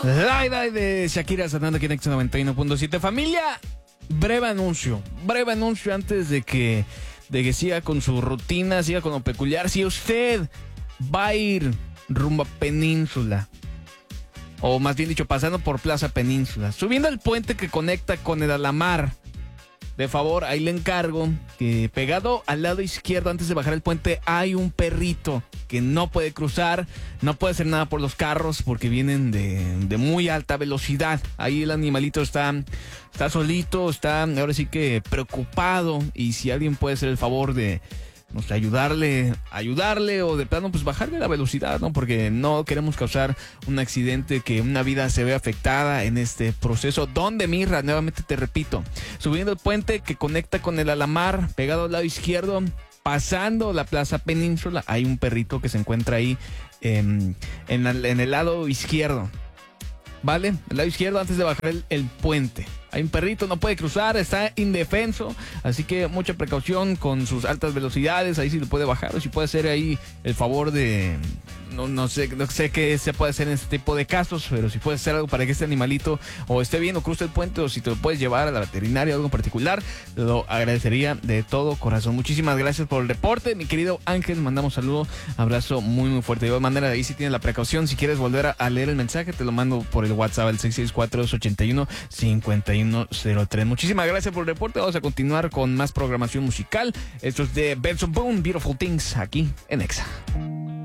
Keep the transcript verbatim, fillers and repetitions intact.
Laida de Shakira sonando aquí en X noventa y uno punto siete. Familia, breve anuncio, breve anuncio antes de que, de que siga con su rutina, siga con lo peculiar. Si usted va a ir rumbo a Península, o más bien dicho, pasando por Plaza Península, subiendo el puente que conecta con el Alamar, de favor, ahí le encargo que pegado al lado izquierdo antes de bajar el puente hay un perrito que no puede cruzar, no puede hacer nada por los carros porque vienen de, de muy alta velocidad. Ahí el animalito está, está solito, está ahora sí que preocupado, y si alguien puede hacer el favor de no sé, ayudarle, ayudarle o de plano pues bajarle la velocidad, ¿no? Porque no queremos causar un accidente, que una vida se vea afectada en este proceso. Donde Mirra, nuevamente te repito, subiendo el puente que conecta con el Alamar, pegado al lado izquierdo, pasando la Plaza Península, hay un perrito que se encuentra ahí en, en, el, en el lado izquierdo, ¿vale? El lado izquierdo antes de bajar el, el puente. Hay un perrito, no puede cruzar, está indefenso, así que mucha precaución con sus altas velocidades. Ahí sí lo puede bajar, o si puede hacer ahí el favor de... No, no sé, no sé qué se puede hacer en este tipo de casos, pero si puedes hacer algo para que este animalito o esté bien o cruce el puente, o si te lo puedes llevar a la veterinaria o algo en particular, lo agradecería de todo corazón. Muchísimas gracias por el reporte, mi querido Ángel. Mandamos saludo, abrazo muy muy fuerte. De igual manera, ahí sí tienes la precaución. Si quieres volver a, a leer el mensaje, te lo mando por el WhatsApp, el seis seis cuatro, dos ocho uno, cinco uno cero tres. Muchísimas gracias por el reporte. Vamos a continuar con más programación musical. Esto es de Benson Boone, Beautiful Things, aquí en Exa.